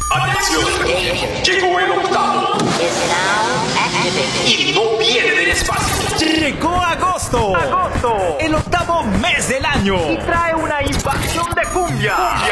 ¡Atención! Llegó el octavo. Y no viene del espacio. Llegó agosto. El octavo mes del año. Y trae una invasión de cumbia.